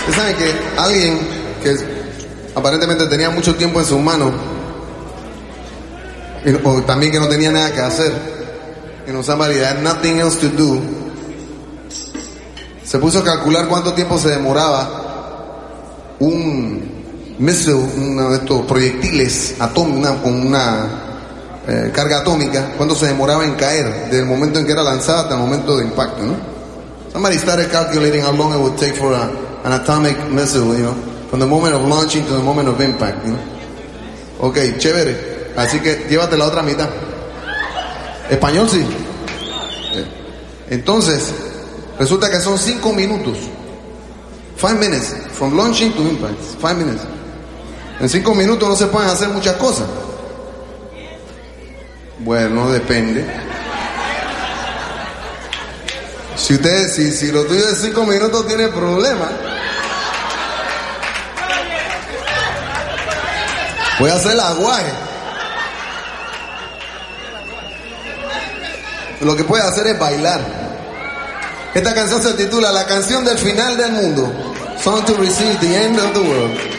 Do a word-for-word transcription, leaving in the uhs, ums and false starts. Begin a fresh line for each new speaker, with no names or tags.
Ustedes saben que alguien que aparentemente tenía mucho tiempo en sus manos, o también que no tenía nada que hacer, you know, somebody that had nothing else to do, se puso a calcular cuánto tiempo se demoraba un missile, uno de estos proyectiles atómicos con una eh, carga atómica, cuánto se demoraba en caer desde el momento en que era lanzada hasta el momento de impacto, ¿no? Somebody started calculating how long it would take for a, an atomic missile, you know, from the moment of launching to the moment of impact, you know? Ok, chévere. Así que llévate la otra mitad. Español sí. Entonces, resulta que son cinco minutos. Five minutes. From launching to impact. Five minutes. En cinco minutos no se pueden hacer muchas cosas. Bueno, depende. Si usted, si, si lo tuyo de cinco minutos tiene problema, voy a hacer el aguaje. Lo que puede hacer es bailar. Esta canción se titula La canción del final del mundo. Song to receive the end of the world.